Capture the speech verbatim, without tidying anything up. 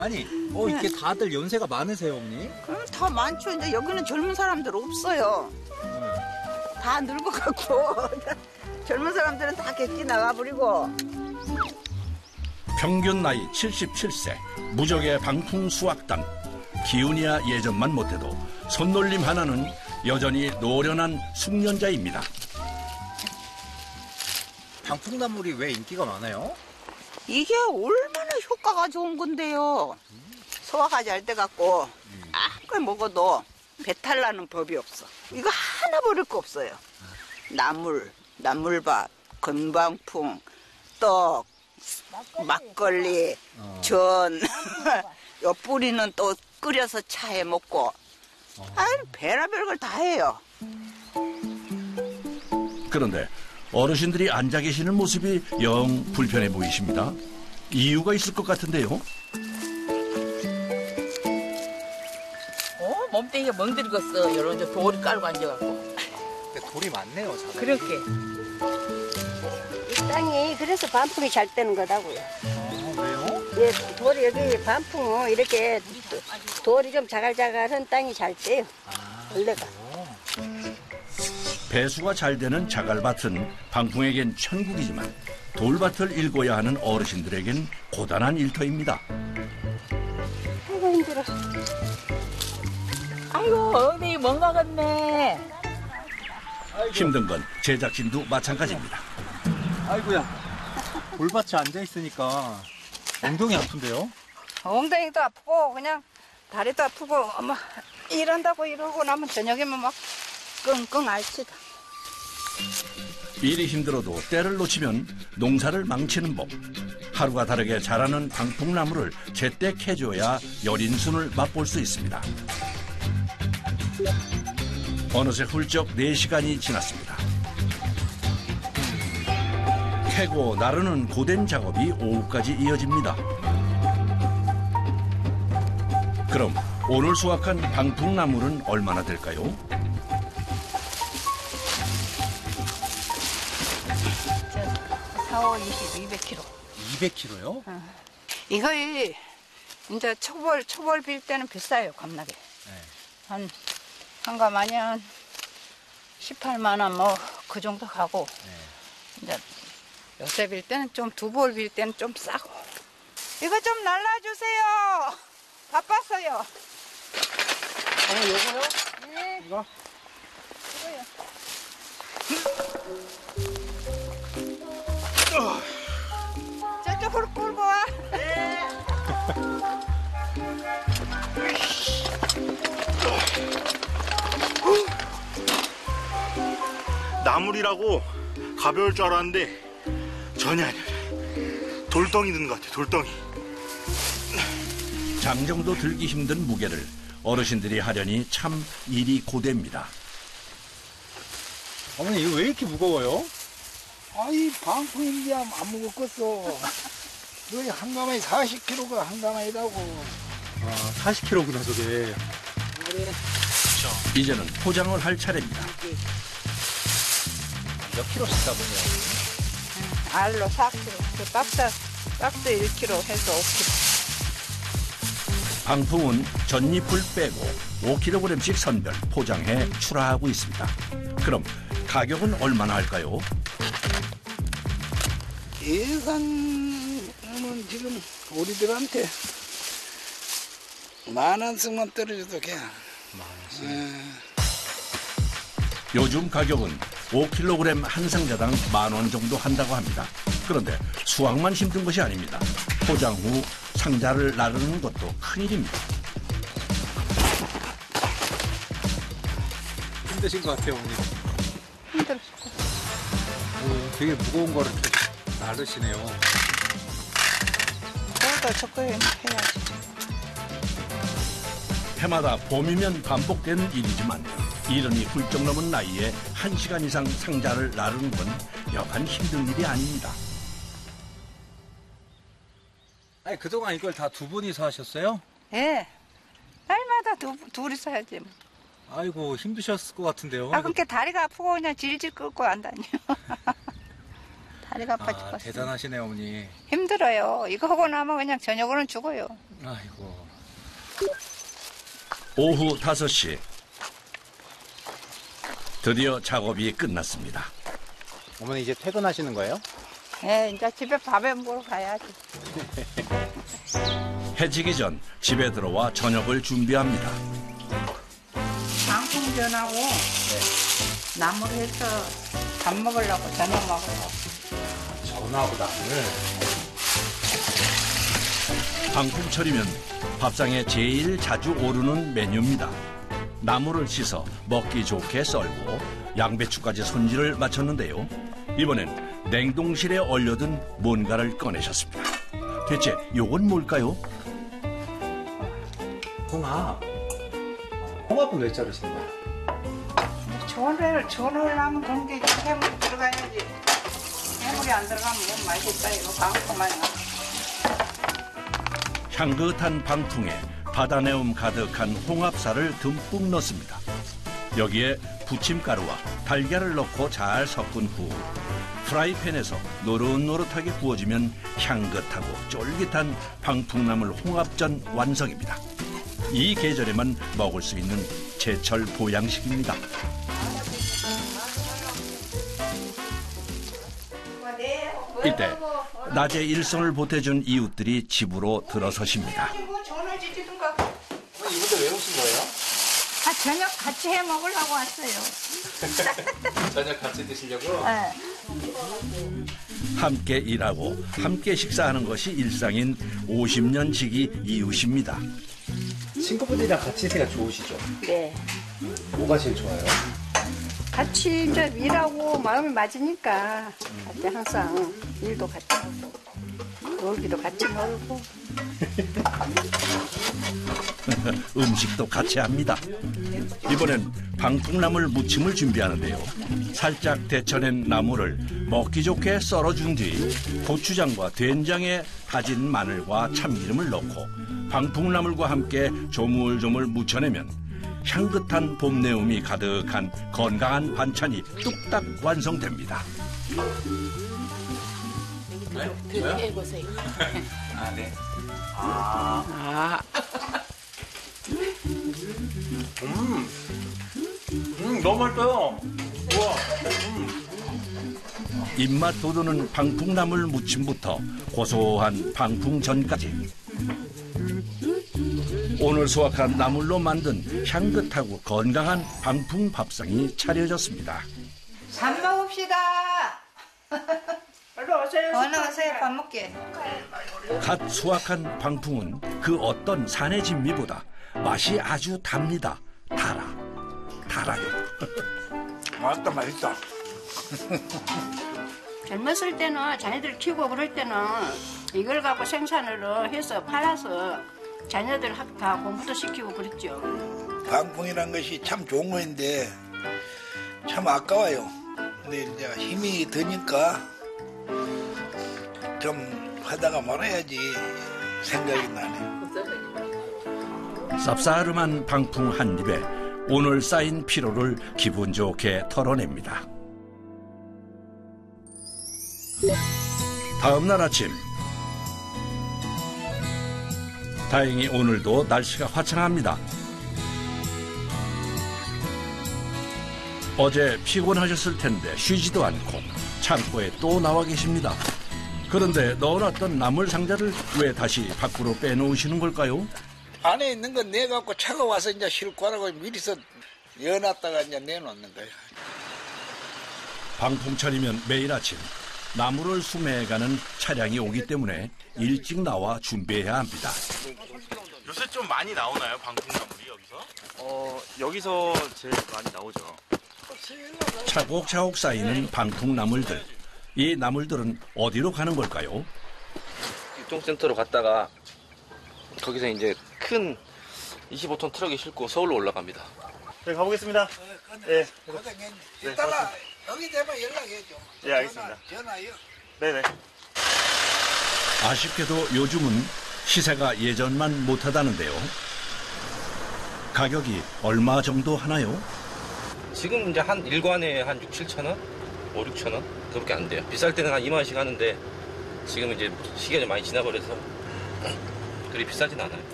아니, 어, 이렇게 네. 다들 연세가 많으세요, 어머니? 그럼 다 많죠. 이제 여기는 젊은 사람들 없어요. 네. 다 늙어갖고 젊은 사람들은 다 객지 나가버리고. 평균 나이 칠십칠 세, 무적의 방풍 수확단. 기운이야 예전만 못해도 손놀림 하나는 여전히 노련한 숙련자입니다. 방풍나물이 왜 인기가 많아요? 이게 얼마나 효과가 좋은 건데요. 소화가 잘 돼갖고 아무걸 먹어도 배탈 나는 법이 없어. 이거 하나 버릴 거 없어요. 나물, 나물밥, 건방풍, 떡, 막걸리, 어. 전. 요 뿌리는 또 끓여서 차에 먹고. 아이, 별의별 걸 다 해요. 그런데 어르신들이 앉아 계시는 모습이 영 불편해 보이십니다. 이유가 있을 것 같은데요. 어, 몸뚱이가 멍들겠어. 여러 저 돌이 깔고 앉아갖고. 근데 돌이 많네요, 자꾸. 그렇게. 이 땅이 그래서 반풍이 잘 되는 거다고요. 아, 왜요? 예, 돌이 여기 반풍은 이렇게 돌이 좀 자갈자갈한 땅이 잘 돼요. 원래가. 배수가 잘 되는 자갈밭은 방풍에겐 천국이지만 돌밭을 일궈야 하는 어르신들에겐 고단한 일터입니다. 아이고 힘들어. 아이고, 엉덩이 멍가겠네. 힘든 건 제작진도 마찬가지입니다. 아이고야. 돌밭에 앉아있으니까 엉덩이 아픈데요? 엉덩이도 아프고 그냥 다리도 아프고 어머 일한다고 이러고 나면 저녁에만 막 끙끙 앓지다. 일이 힘들어도 때를 놓치면 농사를 망치는 법. 하루가 다르게 자라는 방풍나물을 제때 캐줘야 여린순을 맛볼 수 있습니다. 어느새 훌쩍 네 시간이 지났습니다. 캐고 나르는 고된 작업이 오후까지 이어집니다. 그럼 오늘 수확한 방풍나물은 얼마나 될까요? 사오, 이십, 이백 킬로그램. 이백 킬로그램요? 이거 이 이제 초벌 초벌 빌 때는 비싸요, 겁나게. 네. 한 한가마년 십팔만 원 뭐 그 정도 가고. 네. 이제 요새 빌 때는 좀 두 벌 빌 때는 좀 싸고. 이거 좀 날라주세요. 바빴어요. 어머, 요거요? 네. 이거? 저쪽으로 끌고 와. 나물이라고 가벼울 줄 알았는데 전혀 아니에요. 돌덩이 든 것 같아요. 돌덩이. 장정도 들기 힘든 무게를 어르신들이 하려니 참 일이 고됩니다. 어머니, 이거 왜 이렇게 무거워요? 아이 방풍인지 안 먹었겠어. 너희 한 가마에 사십 킬로그램가 한 가마이라고. 아, 사십 킬로그램구나, 저게. 이제는 포장을 할 차례입니다. 몇 킬로씩 잡으세요? 알로 사 킬로그램. 그 박스 박스 일 킬로그램 해서 오 킬로그램. 방풍은 전잎을 빼고 오 킬로그램씩 선별 포장해 출하하고 있습니다. 그럼 가격은 얼마나 할까요? 예산은 지금 우리들한테 만 원씩만 떨어져도 그냥. 만 원씩. 요즘 가격은 오 킬로그램 한 상자당 만 원 정도 한다고 합니다. 그런데 수확만 힘든 것이 아닙니다. 포장 후 상자를 나르는 것도 큰일입니다. 힘드신 것 같아요, 어머니. 힘들어. 오, 되게 무거운 거를 이렇게 나르시네요. 그러다 저거 해야지. 해마다 봄이면 반복되는 일이지만 이른이 훌쩍 넘은 나이에 한 시간 이상 상자를 나르는 건 여간 힘든 일이 아닙니다. 아니, 그동안 이걸 다 두 분이서 하셨어요? 예. 날마다 두, 둘이 사야지. 뭐. 아이고, 힘드셨을 것 같은데요. 아, 그러니까 다리가 아프고 그냥 질질 끌고 안 다녀. 다리가 아파 아, 죽겠어. 대단하시네 어머니. 힘들어요. 이거 하고 나면 그냥 저녁으로는 죽어요. 아이고. 오후 다섯 시. 드디어 작업이 끝났습니다. 어머니 이제 퇴근하시는 거예요? 예, 이제 집에 밥에 먹으러 가야지. 해지기 전 집에 들어와 저녁을 준비합니다. 방풍전하고 나물 해서 밥 먹으려고 저녁 먹으려고. 전하고 나물. 방풍철이면 밥상에 제일 자주 오르는 메뉴입니다. 나물을 씻어 먹기 좋게 썰고 양배추까지 손질을 마쳤는데요. 이번엔 냉동실에 얼려둔 뭔가를 꺼내셨습니다. 대체 요건 뭘까요? 홍합. 홍합은 왜 자르시는 거예요? 전을 전을 하면 그런 게 해물 들어가야지. 해물이 안 들어가면 못 맛있다 이거 방풍만. 향긋한 방풍에 바다내음 가득한 홍합살을 듬뿍 넣습니다. 여기에 부침가루와 달걀을 넣고 잘 섞은 후 프라이팬에서 노릇노릇하게 구워지면 향긋하고 쫄깃한 방풍나물 홍합전 완성입니다. 이 계절에만 먹을 수 있는 제철 보양식입니다. 이때 낮에 일손을 보태준 이웃들이 집으로 들어서십니다. 뭐 전을 지지든가. 이분들 왜 오신 거예요? 아 저녁 같이 해 먹으려고 왔어요. 저녁 같이 드시려고? 네. 함께 일하고 함께 식사하는 것이 일상인 오십 년 지기 이웃입니다. 친구분들이랑 같이 있으니까 좋으시죠? 네. 뭐가 제일 좋아요? 같이 이제 일하고 마음이 맞으니까 같이 항상 일도 같이 하고 놀기도 같이 놀고 음식도 같이 합니다. 이번엔 방풍나물 무침을 준비하는데요. 살짝 데쳐낸 나물을 먹기 좋게 썰어준 뒤 고추장과 된장에 다진 마늘과 참기름을 넣고 방풍나물과 함께 조물조물 무쳐내면 향긋한 봄내음이 가득한 건강한 반찬이 뚝딱 완성됩니다. 해보세요. 아, 네. 아, 음. 음, 너무 맛있어요. 우와. 입맛 돋우는 방풍나물 무침부터 고소한 방풍전까지 오늘 수확한 나물로 만든 향긋하고 건강한 방풍 밥상이 차려졌습니다. 밥 먹읍시다. 얼른 오세요. 얼른 오세요. 밥 먹게. 갓 수확한 방풍은 그 어떤 산의 진미보다 맛이 아주 답니다. 달아, 달아요. 맛있다, 맛있다. 젊었을 때는 자녀들 키우고 그럴 때는 이걸 갖고 생산을 해서 팔아서 자녀들 학- 다 공부도 시키고 그랬죠. 방풍이란 것이 참 좋은 거인데 참 아까워요. 근데 이제 힘이 드니까 좀 하다가 말아야지 생각이 나네요. 쌉싸름한 방풍 한 입에 오늘 쌓인 피로를 기분 좋게 털어냅니다. 다음 날 아침 다행히 오늘도 날씨가 화창합니다. 어제 피곤하셨을 텐데 쉬지도 않고 창고에 또 나와 계십니다. 그런데 넣어놨던 나물 상자를 왜 다시 밖으로 빼놓으시는 걸까요? 안에 있는 건 내갖고 차가 와서 이제 싣고 하라고 미리서 여놨다가 이제 내놓는 거야. 방풍철이면 매일 아침 나무를 수매해가는 차량이 오기 때문에 일찍 나와 준비해야 합니다. 요새 좀 많이 나오나요, 방풍나물이 여기서? 어, 여기서 제일 많이 나오죠. 차곡차곡 쌓이는 방풍 나물들. 이 나물들은 어디로 가는 걸까요? 유통센터로 갔다가 거기서 이제 큰 이십오 톤 트럭이 싣고 서울로 올라갑니다. 네, 가보겠습니다. 네. 이따가 여기 되면 연락해줘. 예, 알겠습니다. 전화요. 네네. 아쉽게도 요즘은 시세가 예전만 못하다는데요. 가격이 얼마 정도 하나요? 지금 이제 한 일관에 한 육, 칠천 원? 오, 육천 원? 그렇게 안 돼요. 비쌀 때는 한 이만 원씩 하는데 지금 이제 시간이 많이 지나버려서 그리 비싸진 않아요.